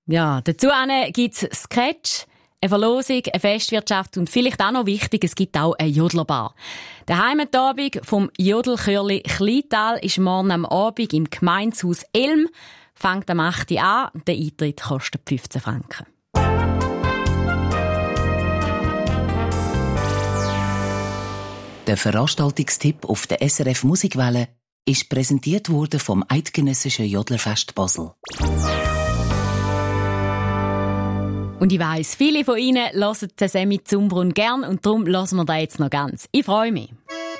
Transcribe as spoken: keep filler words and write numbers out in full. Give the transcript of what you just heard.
Ja, dazu gibt es Sketch, eine Verlosung, eine Festwirtschaft und vielleicht auch noch wichtig, es gibt auch eine Jodlerbar. Der Heimatabend vom Jodelchörli Kleintal ist morgen am Abend im Gemeindehaus Elm. Fängt am acht Uhr an, der Eintritt kostet fünfzehn Franken. Der Veranstaltungstipp auf der S R F Musikwelle ist präsentiert worden vom Eidgenössischen Jodlerfest Basel. Und ich weiss, viele von Ihnen hören den Semi Zumbrunn gern und darum hören wir da jetzt noch ganz. Ich freue mich.